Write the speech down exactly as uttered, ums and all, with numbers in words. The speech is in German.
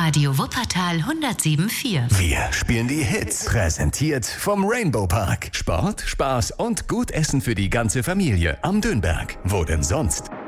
Radio Wuppertal hundertsieben Komma vier. Wir spielen die Hits. Präsentiert vom Rainbow Park. Sport, Spaß und gut Essen für die ganze Familie am Dönberg. Wo denn sonst?